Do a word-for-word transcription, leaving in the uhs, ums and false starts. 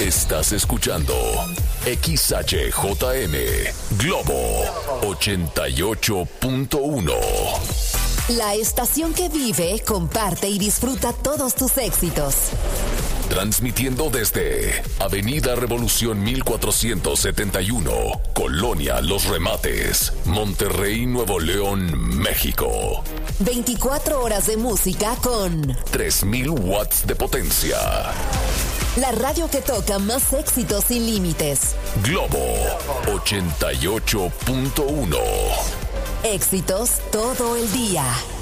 Estás escuchando X H J M Globo ochenta y ocho punto uno. La estación que vive, comparte y disfruta todos tus éxitos. Transmitiendo desde Avenida Revolución mil cuatrocientos setenta y uno, Colonia Los Remates, Monterrey, Nuevo León, México. veinticuatro horas de música con tres mil watts de potencia. La radio que toca más éxitos sin límites. Globo ochenta y ocho punto uno. Éxitos todo el día.